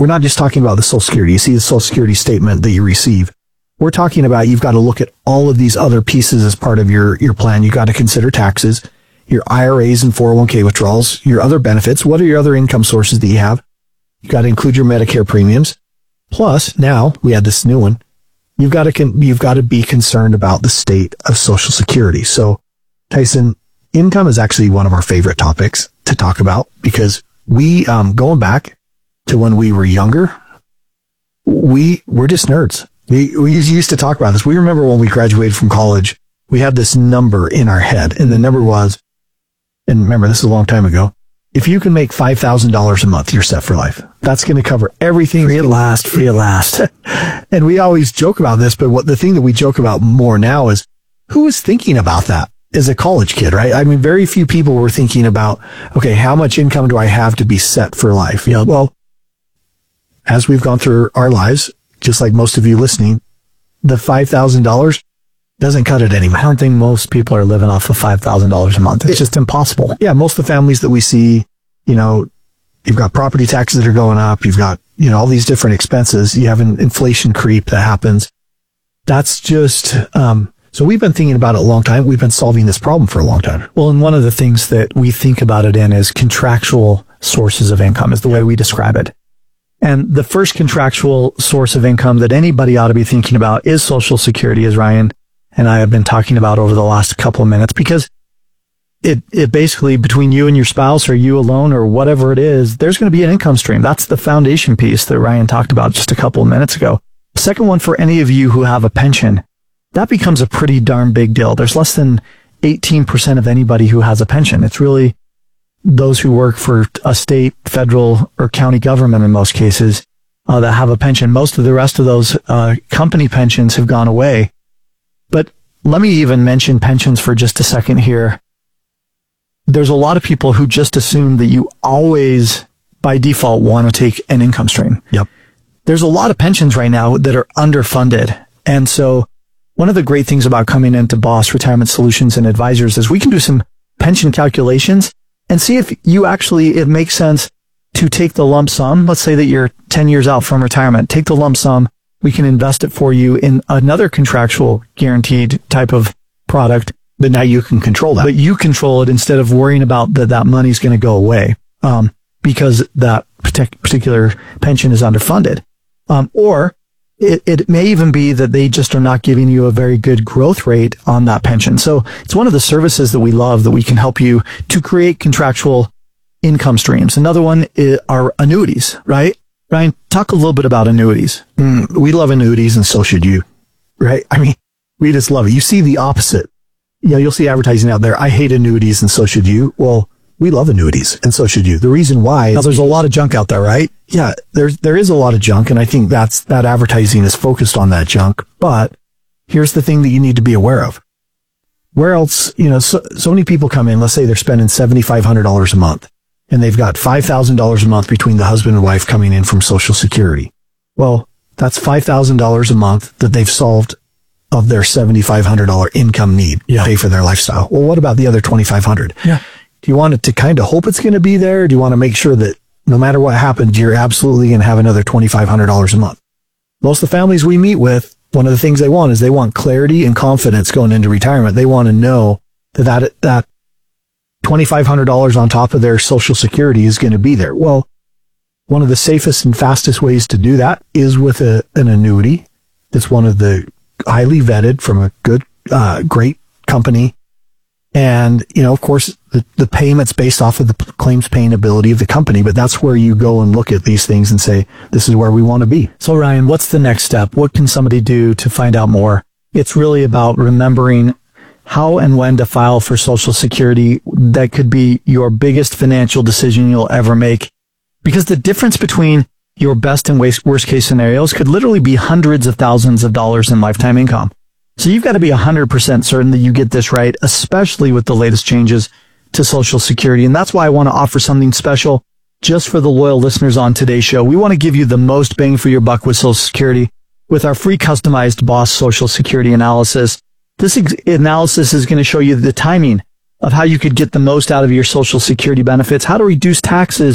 we're not just talking about the Social Security. You see the Social Security statement that you receive. We're talking about you've got to look at all of these other pieces as part of your plan. You've got to consider taxes, your IRAs and 401k withdrawals, your other benefits. What are your other income sources that you have? You've got to include your Medicare premiums. Plus, now we add this new one. You've got to be concerned about the state of Social Security. So, Tyson, income is actually one of our favorite topics to talk about because we, going back to when we were younger, we're just nerds. We used to talk about this. We remember when we graduated from college, we had this number in our head, and the number was, and remember, this is a long time ago, if you can make $5,000 a month, you're set for life. That's going to cover everything. Free at last. And we always joke about this, but the thing that we joke about more now is who is thinking about that as a college kid, right? I mean, very few people were thinking about, okay, how much income do I have to be set for life? You know, well, as we've gone through our lives, just like most of you listening, the $5,000 doesn't cut it anymore. I don't think most people are living off of $5,000 a month. It's just impossible. Yeah, most of the families that we see, you know, you've got property taxes that are going up. You've got, you know, all these different expenses. You have an inflation creep that happens. That's just, so we've been thinking about it a long time. We've been solving this problem for a long time. Well, and one of the things that we think about it in is contractual sources of income is the way we describe it. And the first contractual source of income that anybody ought to be thinking about is Social Security, as Ryan and I have been talking about over the last couple of minutes, because it basically, between you and your spouse or you alone or whatever it is, there's going to be an income stream. That's the foundation piece that Ryan talked about just a couple of minutes ago. Second one, for any of you who have a pension, that becomes a pretty darn big deal. There's less than 18% of anybody who has a pension. It's really those who work for a state, federal, or county government in most cases that have a pension. Most of the rest of those company pensions have gone away. But let me even mention pensions for just a second here. There's a lot of people who just assume that you always, by default, want to take an income stream. Yep. There's a lot of pensions right now that are underfunded. And so one of the great things about coming into Boss Retirement Solutions and Advisors is we can do some pension calculations and see if it makes sense to take the lump sum. Let's say that you're 10 years out from retirement. Take the lump sum. We can invest it for you in another contractual guaranteed type of product. But now you can control that. But you control it instead of worrying about that money's going to go away, because that particular pension is underfunded. Or it may even be that they just are not giving you a very good growth rate on that pension. So it's one of the services that we love, that we can help you to create contractual income streams. Another one are annuities, right? Ryan, talk a little bit about annuities. We love annuities, and so should you, right? I mean, we just love it. You see the opposite. You know, you'll see advertising out there. I hate annuities, and so should you. Well, we love annuities, and so should you. The reason why... Now, there's a lot of junk out there, right? Yeah, there is a lot of junk, and I think that advertising is focused on that junk. But here's the thing that you need to be aware of. Where else, you know, so many people come in, let's say they're spending $7,500 a month, and they've got $5,000 a month between the husband and wife coming in from Social Security. Well, that's $5,000 a month that they've solved of their $7,500 income need to pay for their lifestyle. Well, what about the other $2,500? Yeah. Do you want it to kind of hope it's going to be there? Or do you want to make sure that no matter what happens, you're absolutely going to have another $2,500 a month? Most of the families we meet with, one of the things they want is they want clarity and confidence going into retirement. They want to know that $2,500 on top of their Social Security is going to be there. Well, one of the safest and fastest ways to do that is with an annuity. That's one of the highly vetted from a good, great company. And, you know, of course, the payment's based off of the claims paying ability of the company, but that's where you go and look at these things and say, this is where we want to be. So, Ryan, what's the next step? What can somebody do to find out more? It's really about remembering how and when to file for Social Security. That could be your biggest financial decision you'll ever make, because the difference between your best and worst case scenarios could literally be hundreds of thousands of dollars in lifetime income. So you've got to be 100% certain that you get this right, especially with the latest changes to Social Security. And that's why I want to offer something special just for the loyal listeners on today's show. We want to give you the most bang for your buck with Social Security with our free customized Boss Social Security analysis. This analysis is going to show you the timing of how you could get the most out of your Social Security benefits, how to reduce taxes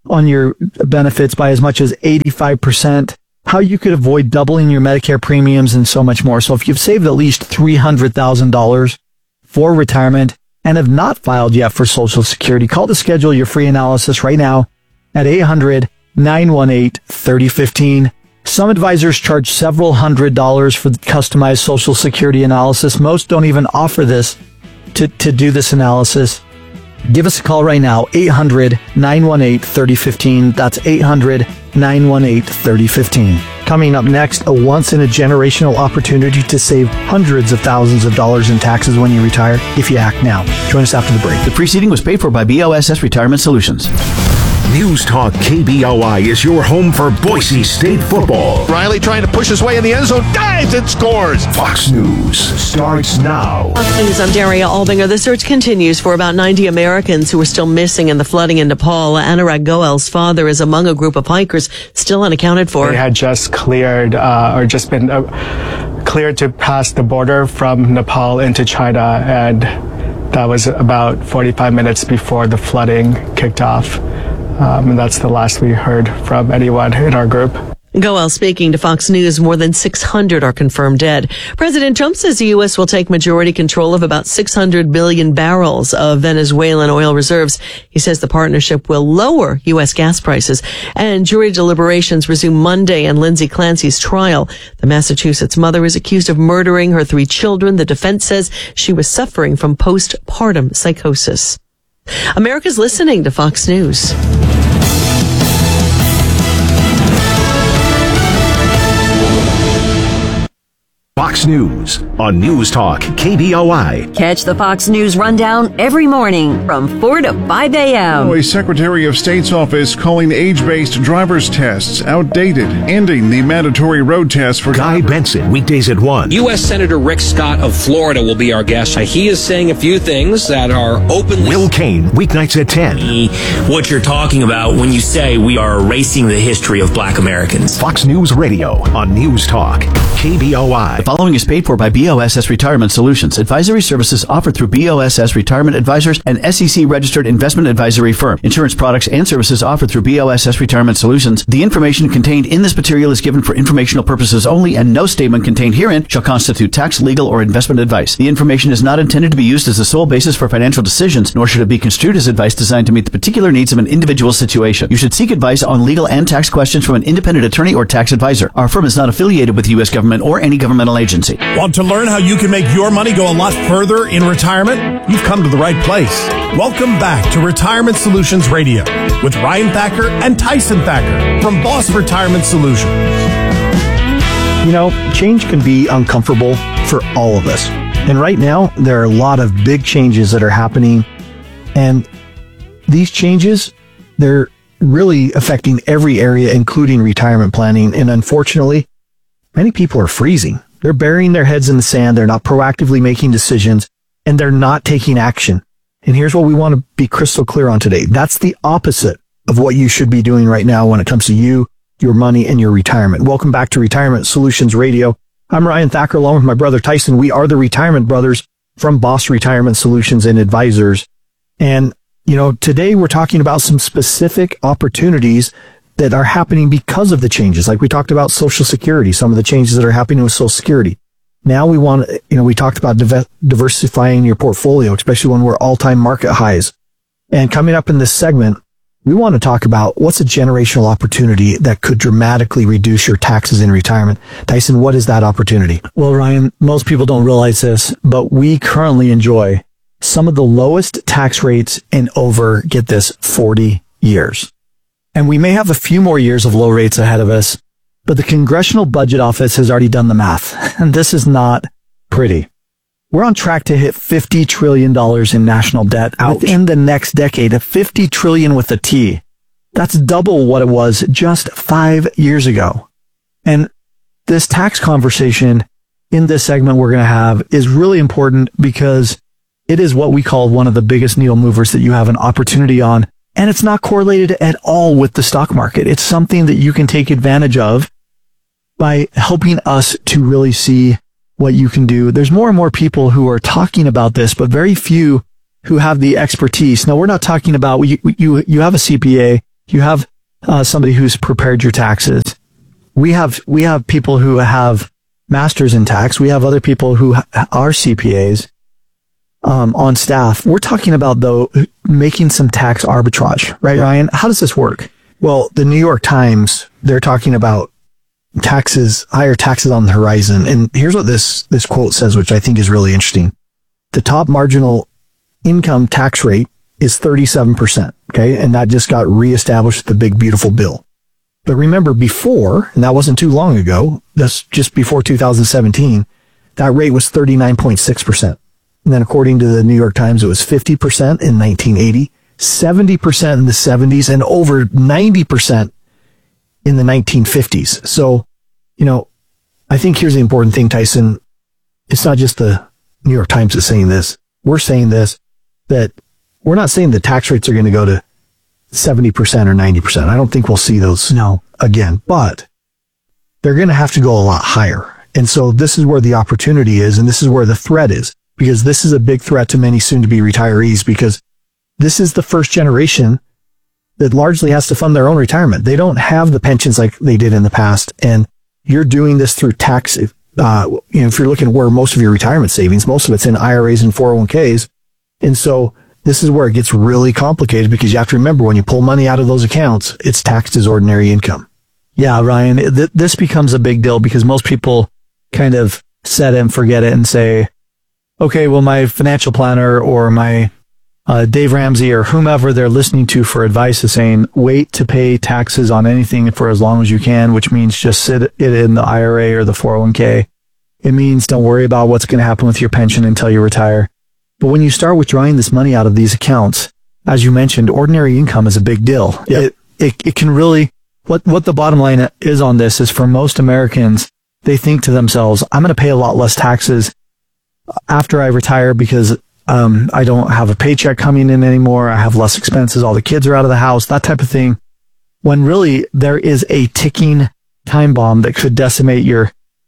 on your benefits by as much as 85%, how you could avoid doubling your Medicare premiums, and so much more. So if you've saved at least $300,000 for retirement and have not filed yet for Social Security, call to schedule your free analysis right now at 800-918-3015. Some advisors charge several $100s for the customized Social Security analysis. Most don't even offer this to do this analysis. Give us a call right now, 800-918-3015. That's 800-918-3015. Coming up next, a once-in-a-generational opportunity to save hundreds of thousands of dollars in taxes when you retire if you act now. Join us after the break. The preceding was paid for by BOSS Retirement Solutions. News Talk KBOI is your home for Boise State football. Riley trying to push his way in the end zone, dives and scores. Fox News starts now. Fox News, I'm Daria Albinger. The search continues for about 90 Americans who are still missing in the flooding in Nepal. Anurag Goel's father is among a group of hikers still unaccounted for. They had just cleared been cleared to pass the border from Nepal into China, and that was about 45 minutes before the flooding kicked off. And that's the last we heard from anyone in our group. Goel speaking to Fox News. More than 600 are confirmed dead. President Trump says the U.S. will take majority control of about 600 billion barrels of Venezuelan oil reserves. He says the partnership will lower U.S. gas prices. And jury deliberations resume Monday in Lindsay Clancy's trial. The Massachusetts mother is accused of murdering her 3 children. The defense says she was suffering from postpartum psychosis. America's listening to Fox News. Fox News on News Talk KBOI. Catch the Fox News Rundown every morning from 4 to 5 a.m. A Secretary of State's office calling age-based driver's tests outdated, ending the mandatory road test for Guy Benson, weekdays at 1. U.S. Senator Rick Scott of Florida will be our guest. He is saying a few things that are openly... Will Cain, weeknights at 10. What you're talking about when you say we are erasing the history of Black Americans. Fox News Radio on News Talk KBOI. The following is paid for by BOSS Retirement Solutions. Advisory services offered through BOSS Retirement Advisors, an SEC-registered investment advisory firm. Insurance products and services offered through BOSS Retirement Solutions. The information contained in this material is given for informational purposes only, and no statement contained herein shall constitute tax, legal, or investment advice. The information is not intended to be used as the sole basis for financial decisions, nor should it be construed as advice designed to meet the particular needs of an individual situation. You should seek advice on legal and tax questions from an independent attorney or tax advisor. Our firm is not affiliated with the U.S. government or any governmental agency. Want to learn how you can make your money go a lot further in retirement? You've come to the right place. Welcome back to Retirement Solutions Radio with Ryan Thacker and Tyson Thacker from Boss Retirement Solutions. You know, change can be uncomfortable for all of us. And right now, there are a lot of big changes that are happening. And these changes, they're really affecting every area, including retirement planning. And unfortunately, many people are freezing. They're burying their heads in the sand. They're not proactively making decisions, and they're not taking action. And here's what we want to be crystal clear on today. That's the opposite of what you should be doing right now when it comes to you, your money, and your retirement. Welcome back to Retirement Solutions Radio. I'm Ryan Thacker, along with my brother Tyson. We are the Retirement Brothers from Boss Retirement Solutions and Advisors. And, you know, today we're talking about some specific opportunities that are happening because of the changes. Like we talked about Social Security, some of the changes that are happening with Social Security. Now we want, we talked about diversifying your portfolio, especially when we're all-time market highs. And coming up in this segment, we want to talk about what's a generational opportunity that could dramatically reduce your taxes in retirement. Tyson, what is that opportunity? Well, Ryan, most people don't realize this, but we currently enjoy some of the lowest tax rates in over, get this, 40 years. And we may have a few more years of low rates ahead of us, but the Congressional Budget Office has already done the math, and this is not pretty. We're on track to hit $50 trillion in national debt within the next decade, $50 trillion with a T. That's double what it was just 5 years ago. And this tax conversation in this segment we're going to have is really important because it is what we call one of the biggest needle movers that you have an opportunity on. And it's not correlated at all with the stock market. It's something that you can take advantage of by helping us to really see what you can do. There's more and more people who are talking about this, but very few who have the expertise. Now, we're not talking about, you have a CPA, You have somebody who's prepared your taxes. We have people who have masters in tax. We have other people who are CPAs on staff. We're talking about, though, making some tax arbitrage, right, Ryan? How does this work? Well, the New York Times, they're talking about higher taxes on the horizon. And here's what this quote says, which I think is really interesting. The top marginal income tax rate is 37%. Okay. And that just got reestablished with the big, beautiful bill. But remember before, and that wasn't too long ago, that's just before 2017, that rate was 39.6%. And then according to the New York Times, it was 50% in 1980, 70% in the 70s, and over 90% in the 1950s. So, I think here's the important thing, Tyson. It's not just the New York Times that's saying this. We're saying this, that we're not saying the tax rates are going to go to 70% or 90%. I don't think we'll see those again, but they're going to have to go a lot higher. And so this is where the opportunity is, and this is where the threat is, because this is a big threat to many soon-to-be retirees, because this is the first generation that largely has to fund their own retirement. They don't have the pensions like they did in the past, and you're doing this through tax. If you're looking at where most of your retirement savings, most of it's in IRAs and 401ks. And so this is where it gets really complicated, because you have to remember, when you pull money out of those accounts, it's taxed as ordinary income. Yeah, Ryan, this becomes a big deal because most people kind of set it and forget it and say, okay, well, my financial planner or my Dave Ramsey or whomever they're listening to for advice is saying, wait to pay taxes on anything for as long as you can, which means just sit it in the IRA or the 401k. It means don't worry about what's going to happen with your pension until you retire. But when you start withdrawing this money out of these accounts, as you mentioned, ordinary income is a big deal. Yep. It can really, what the bottom line is on this is, for most Americans, they think to themselves, I'm going to pay a lot less taxes after I retire because I don't have a paycheck coming in anymore. I have less expenses. All the kids are out of the house, that type of thing. When really there is a ticking time bomb that could decimate your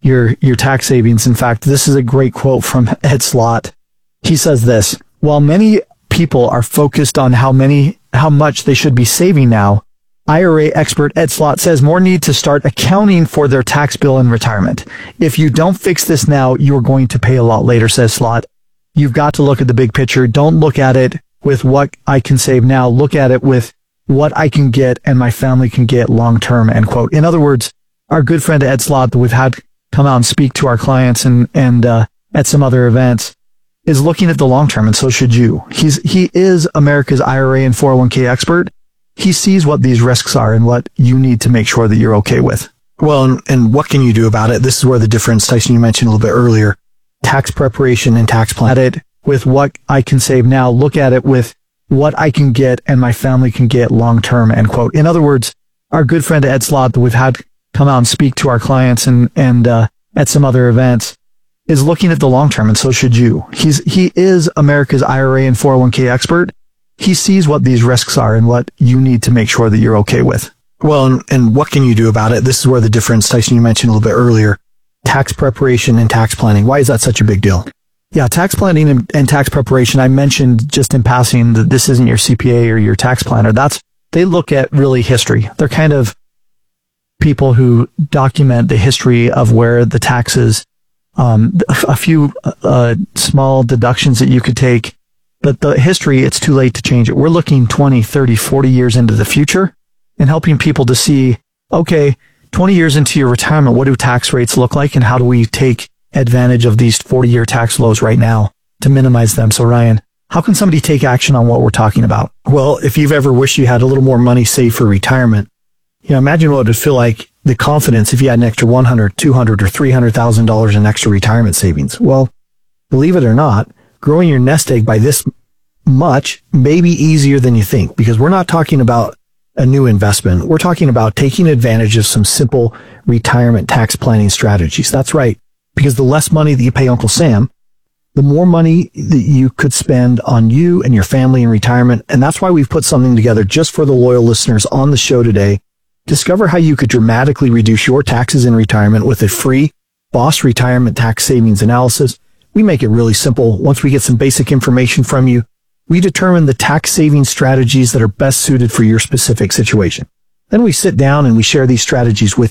tax savings. In fact, this is a great quote from Ed Slott. He says this: while many people are focused on how much they should be saving now, IRA expert Ed Slott says more need to start accounting for their tax bill in retirement. If you don't fix this now, you're going to pay a lot later, says Slott. You've got to look at the big picture. Don't look at it with what I can save now. Look at it with what I can get and my family can get long term, end quote. In other words, our good friend Ed Slott that we've had come out and speak to our clients and at some other events is looking at the long term, and so should you. He is America's IRA and 401k expert. He sees what these risks are and what you need to make sure that you're okay with. Well, and what can you do about it? This is where the difference, Tyson, you mentioned a little bit earlier, tax preparation and tax plan. At it with what I can save now. Look at it with what I can get and my family can get long term, end quote. In other words, our good friend Ed Slott that we've had come out and speak to our clients and at some other events is looking at the long term, and so should you. He is America's IRA and 401k expert. He sees what these risks are and what you need to make sure that you're okay with. Well, and what can you do about it? This is where the difference, Tyson, you mentioned a little bit earlier, tax preparation and tax planning. Why is that such a big deal? Yeah, tax planning and tax preparation. I mentioned just in passing that this isn't your CPA or your tax planner. They look at really history. They're kind of people who document the history of where the taxes, a few small deductions that you could take, but the history, it's too late to change it. We're looking 20, 30, 40 years into the future and helping people to see, okay, 20 years into your retirement, what do tax rates look like, and how do we take advantage of these 40-year tax lows right now to minimize them? So, Ryan, how can somebody take action on what we're talking about? Well, if you've ever wished you had a little more money saved for retirement, imagine what it would feel like, the confidence if you had an extra $100,000, $200,000, or $300,000 in extra retirement savings. Well, believe it or not, growing your nest egg by this much may be easier than you think, because we're not talking about a new investment. We're talking about taking advantage of some simple retirement tax planning strategies. That's right. Because the less money that you pay Uncle Sam, the more money that you could spend on you and your family in retirement. And that's why we've put something together just for the loyal listeners on the show today. Discover how you could dramatically reduce your taxes in retirement with a free Boss Retirement Tax Savings Analysis. We make it really simple. Once we get some basic information from you, We determine the tax-saving strategies that are best suited for your specific situation. Then we sit down and we share these strategies with